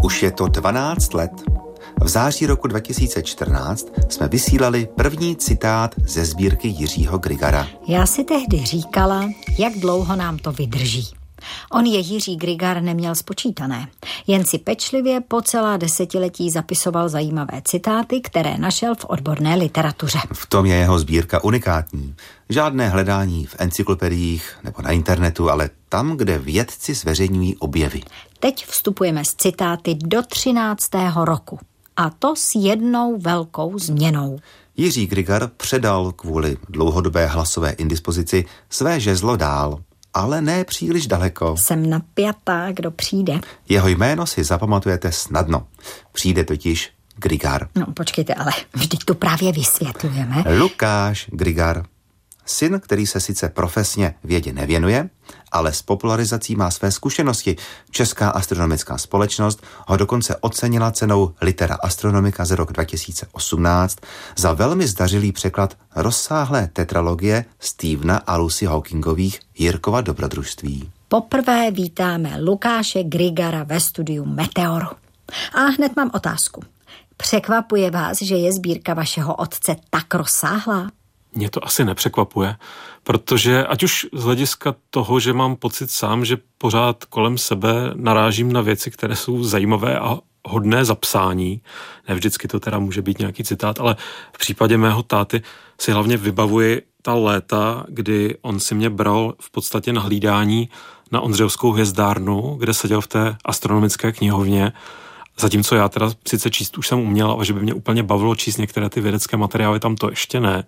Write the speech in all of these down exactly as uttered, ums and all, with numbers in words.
Už je to dvanáct let. V září roku dva tisíce čtrnáct jsme vysílali první citát ze sbírky Jiřího Grygara. Já si tehdy říkala, jak dlouho nám to vydrží. On je Jiří Grygar neměl spočítané, jen si pečlivě po celá desetiletí zapisoval zajímavé citáty, které našel v odborné literatuře. V tom je jeho sbírka unikátní. Žádné hledání v encyklopediích nebo na internetu, ale tam, kde vědci zveřejňují objevy. Teď vstupujeme s citáty do třináctého roku. A to s jednou velkou změnou. Jiří Grygar předal kvůli dlouhodobé hlasové indispozici své žezlo dál, ale ne příliš daleko. Jsem napjatá, kdo přijde. Jeho jméno si zapamatujete snadno. Přijde totiž Grygar. No počkejte, ale vždyť to právě vysvětlujeme. Lukáš Grygar. Syn, který se sice profesně vědě nevěnuje, ale s popularizací má své zkušenosti. Česká astronomická společnost ho dokonce ocenila cenou Litera Astronomica za rok dva tisíce osmnáct za velmi zdařilý překlad rozsáhlé tetralogie Stephena a Lucy Hawkingových Jirkova dobrodružství. Poprvé vítáme Lukáše Grygara ve studiu Meteoru. A hned mám otázku. Překvapuje vás, že je sbírka vašeho otce tak rozsáhlá? Mě to asi nepřekvapuje, protože ať už z hlediska toho, že mám pocit sám, že pořád kolem sebe narážím na věci, které jsou zajímavé a hodné zapsání. Ne vždycky to teda může být nějaký citát, ale v případě mého táty si hlavně vybavuji ta léta, kdy on si mě bral v podstatě na hlídání na Ondřejovskou hvězdárnu, kde seděl v té astronomické knihovně. Zatímco já teda sice číst už jsem uměl, ale že by mě úplně bavilo číst některé ty vědecké materiály, tam to ještě ne.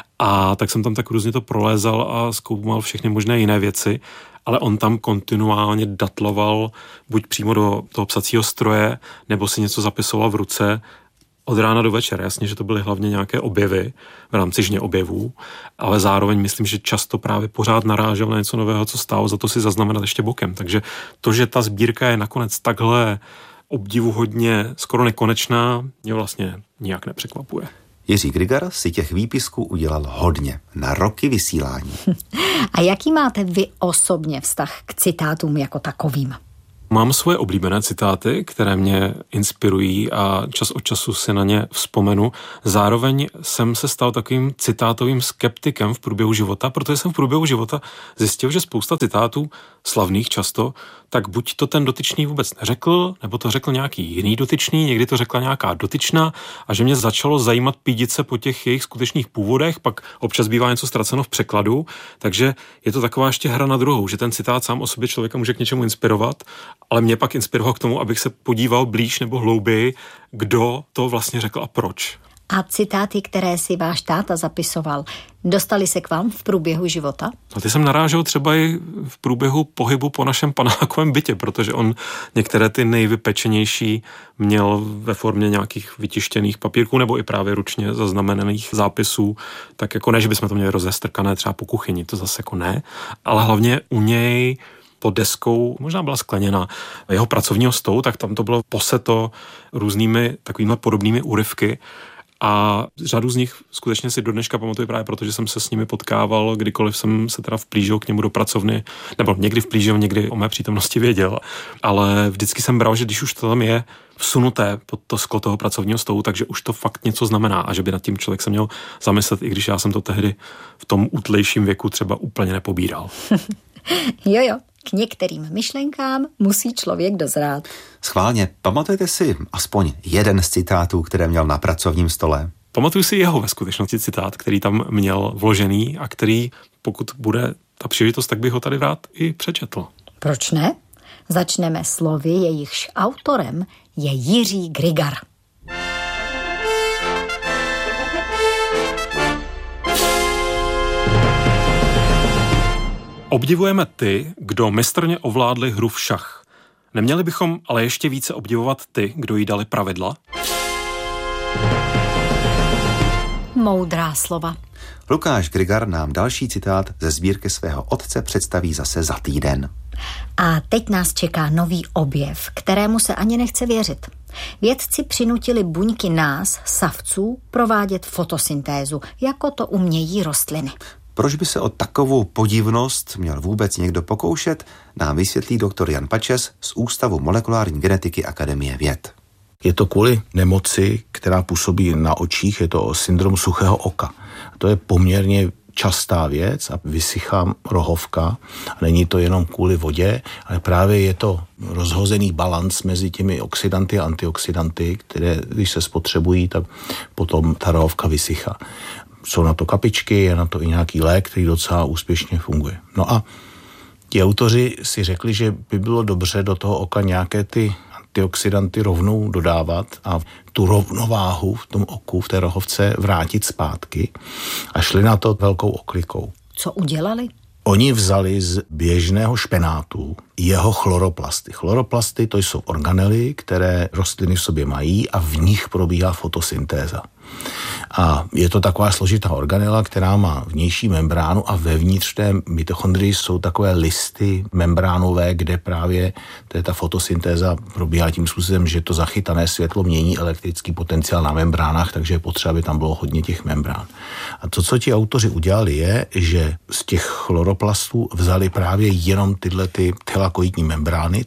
A tak jsem tam tak různě to prolézal a zkoumal všechny možné jiné věci, ale on tam kontinuálně datloval buď přímo do toho psacího stroje, nebo si něco zapisoval v ruce od rána do večera. Jasně, že to byly hlavně nějaké objevy v rámci žně objevů, ale zároveň myslím, že často právě pořád narážel na něco nového, co stálo za to si zaznamenat ještě bokem. Takže to, že ta sbírka je nakonec takhle obdivuhodně skoro nekonečná, mě vlastně nijak nepřekvapuje. Jiří Grygar si těch výpisků udělal hodně na roky vysílání. A jaký máte vy osobně vztah k citátům jako takovým? Mám svoje oblíbené citáty, které mě inspirují a čas od času si na ně vzpomenu. Zároveň jsem se stal takovým citátovým skeptikem v průběhu života, protože jsem v průběhu života zjistil, že spousta citátů, slavných často, tak buď to ten dotyčný vůbec neřekl, nebo to řekl nějaký jiný dotyčný, někdy to řekla nějaká dotyčná a že mě začalo zajímat pídit se po těch jejich skutečných původech, pak občas bývá něco ztraceno v překladu, takže je to taková ještě hra na druhou, že ten citát sám o sobě člověka může k něčemu inspirovat, ale mě pak inspiroval k tomu, abych se podíval blíž nebo hlouběji, kdo to vlastně řekl a proč. A citáty, které si váš táta zapisoval, dostali se k vám v průběhu života? No ty jsem narážel třeba i v průběhu pohybu po našem panelákovém bytě, protože on některé ty nejvypečenější měl ve formě nějakých vytištěných papírků nebo i právě ručně zaznamenaných zápisů, tak jako ne, že bychom to měli rozestrkané třeba po kuchyni, to zase jako ne, ale hlavně u něj pod deskou, možná byla skleněna, jeho pracovního stolu, tak tam to bylo poseto různými takovými podobnými úryvky a řadu z nich skutečně si do dneška pamatuju právě proto, že jsem se s nimi potkával, kdykoliv jsem se teda vplížil k němu do pracovny, nebo někdy vplížil, někdy o mé přítomnosti věděl, ale vždycky jsem bral, že když už to tam je vsunuté pod to sklo toho pracovního stolu, takže už to fakt něco znamená a že by nad tím člověk se měl zamyslet, i když já jsem to tehdy v tom útlejším věku třeba úplně nepobíral. Jo, jo. K některým myšlenkám musí člověk dozrát. Schválně, pamatujete si aspoň jeden z citátů, které měl na pracovním stole? Pamatuju si jeho ve skutečnosti citát, který tam měl vložený a který, pokud bude ta příležitost, tak bych ho tady rád i přečetl. Proč ne? Začneme slovy, jejichž autorem je Jiří Grygar. Obdivujeme ty, kdo mistrně ovládli hru v šach. Neměli bychom ale ještě více obdivovat ty, kdo jí dali pravidla? Moudrá slova. Lukáš Grygar nám další citát ze sbírky svého otce představí zase za týden. A teď nás čeká nový objev, kterému se ani nechce věřit. Vědci přinutili buňky nás, savců, provádět fotosyntézu, jako to umějí rostliny. Proč by se o takovou podivnost měl vůbec někdo pokoušet, nám vysvětlí doktor Jan Pačes z Ústavu molekulární genetiky Akademie věd. Je to kvůli nemoci, která působí na očích, je to syndrom suchého oka. To je poměrně častá věc a vysychá rohovka. Není to jenom kvůli vodě, ale právě je to rozhozený balanc mezi těmi oxidanty a antioxidanty, které, když se spotřebují, tak potom ta rohovka vysychá. Jsou na to kapičky, je na to i nějaký lék, který docela úspěšně funguje. No a ti autoři si řekli, že by bylo dobře do toho oka nějaké ty antioxidanty rovnou dodávat a tu rovnováhu v tom oku, v té rohovce vrátit zpátky a šli na to velkou oklikou. Co udělali? Oni vzali z běžného špenátu jeho chloroplasty. Chloroplasty to jsou organely, které rostliny v sobě mají a v nich probíhá fotosyntéza. A je to taková složitá organela, která má vnější membránu a vevnitř té mitochondrii jsou takové listy membránové, kde právě to je ta fotosyntéza probíhá tím způsobem, že to zachytané světlo mění elektrický potenciál na membránách, takže je potřeba, aby tam bylo hodně těch membrán. A to, co ti autoři udělali, je, že z těch chloroplastů vzali právě jenom tyhle ty thylakoidní membrány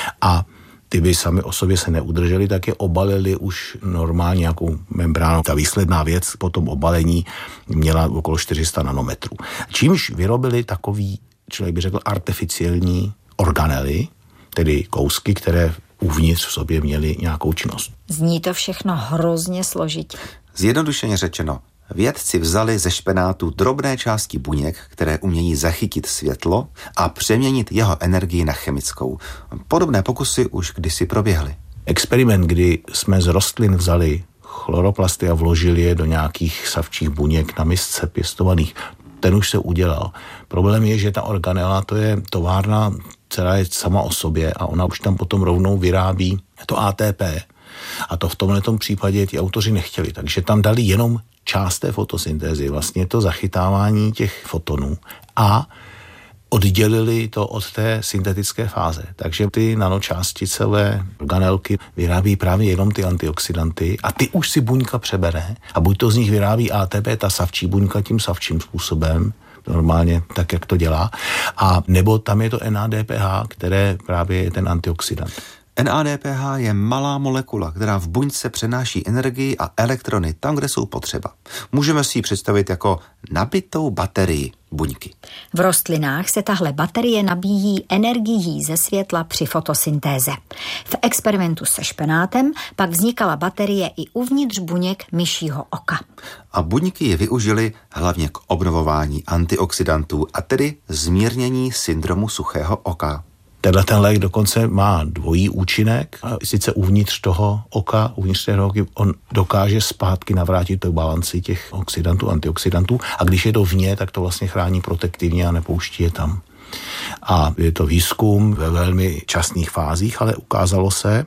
a ty by sami o sobě se neudrželi, tak je obalili už normálně nějakou membránu. Ta výsledná věc po tom obalení měla okolo čtyři sta nanometrů. Čímž vyrobili takový, člověk by řekl, artificiální organely, tedy kousky, které uvnitř v sobě měly nějakou činnost. Zní to všechno hrozně složitě. Zjednodušeně řečeno, vědci vzali ze špenátu drobné části buněk, které umějí zachytit světlo a přeměnit jeho energii na chemickou. Podobné pokusy už kdysi proběhly. Experiment, kdy jsme z rostlin vzali chloroplasty a vložili je do nějakých savčích buněk na misce pěstovaných, ten už se udělal. Problém je, že ta organela to je továrna, která je sama o sobě a ona už tam potom rovnou vyrábí to A T P. A to v tomhletom případě ti autoři nechtěli, takže tam dali jenom část té fotosyntézy, vlastně to zachytávání těch fotonů a oddělili to od té syntetické fáze. Takže ty nanočásticové organelky vyrábí právě jenom ty antioxidanty a ty už si buňka přebere a buď to z nich vyrábí A T P, ta savčí buňka tím savčím způsobem, normálně tak, jak to dělá, a nebo tam je to N A D P H, které právě je ten antioxidant. N A D P H je malá molekula, která v buňce přenáší energii a elektrony tam, kde jsou potřeba. Můžeme si ji představit jako nabitou baterii buňky. V rostlinách se tahle baterie nabíjí energií ze světla při fotosyntéze. V experimentu se špenátem pak vznikala baterie i uvnitř buněk myšího oka. A buňky je využily hlavně k obnovování antioxidantů a tedy zmírnění syndromu suchého oka. Tenhle ten lék dokonce má dvojí účinek, a sice uvnitř toho oka, uvnitř té oky, on dokáže zpátky navrátit tu balanci těch oxidantů, antioxidantů a když je to vně, tak to vlastně chrání protektivně a nepouští je tam. A je to výzkum ve velmi časných fázích, ale ukázalo se,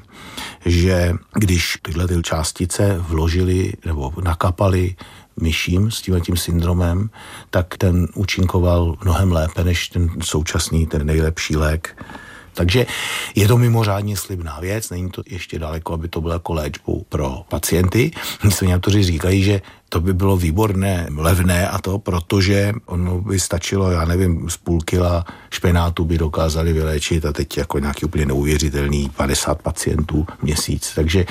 že když tyhle ty částice vložili nebo nakapali myším s tím syndromem, tak ten účinkoval mnohem lépe než ten současný, ten nejlepší lék. Takže je to mimořádně slibná věc, není to ještě daleko, aby to bylo jako léčbou pro pacienty. Nicméně autoři říkají, že to by bylo výborné, levné a to, protože ono by stačilo, já nevím, z půl kila špenátu by dokázali vyléčit a teď jako nějaký úplně neuvěřitelný padesát pacientů měsíc. Takže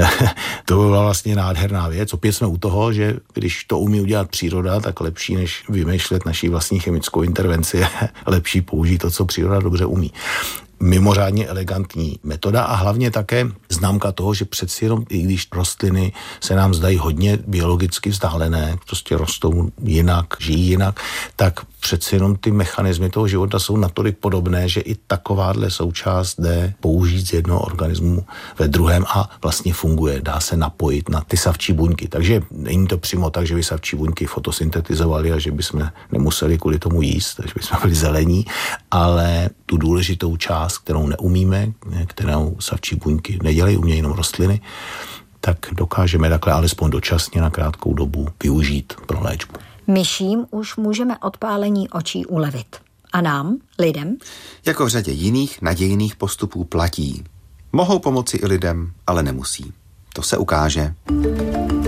to byla vlastně nádherná věc. Opět jsme u toho, že když to umí udělat příroda, tak lepší než vymýšlet naší vlastní chemickou intervenci, je lepší použít to, co příroda dobře umí. Mimořádně elegantní metoda a hlavně také známka toho, že přeci jenom, i když rostliny se nám zdají hodně biologicky vzdálené, prostě rostou jinak, žijí jinak, tak přeci jenom ty mechanismy toho života jsou natolik podobné, že i takováhle součást jde použít z jednoho organismu ve druhém a vlastně funguje, dá se napojit na ty savčí buňky. Takže není to přímo tak, že by savčí buňky fotosyntetizovali a že bychom nemuseli kvůli tomu jíst, takže bychom byli zelení, ale tu důležitou část, kterou neumíme, kterou savčí buňky nedělají, umějí jenom rostliny, tak dokážeme takhle alespoň dočasně na krátkou dobu využít pro léčbu. Myším už můžeme odpálení očí ulevit. A nám, lidem? Jako v řadě jiných nadějných postupů platí. Mohou pomoci i lidem, ale nemusí. To se ukáže.